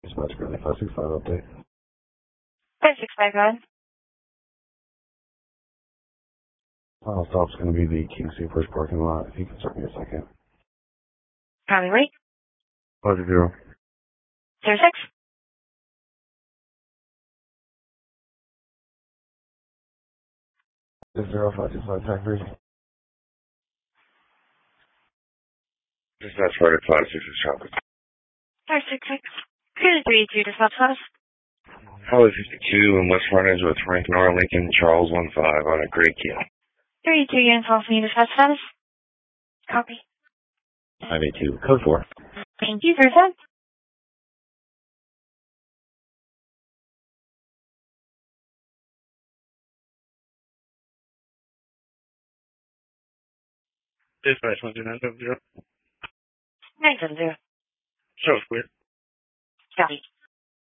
Dispatch Gurney 565 update. 565, go ahead. Final stop's going to be the King Soopers parking lot. If you can start me a second. Copy, wait. 50. 06. 565 Factory. Dispatch Friday 566 traffic. 566. Cruiser 32, dispatch status. Highway 52 in West Frontage with Frank Nor Lincoln Charles 15 on a gray Kia. 32 units off me, dispatch status. Copy. 582, code 4. Thank you, sir. Dispatch 12970. 970. Show is clear. Copy.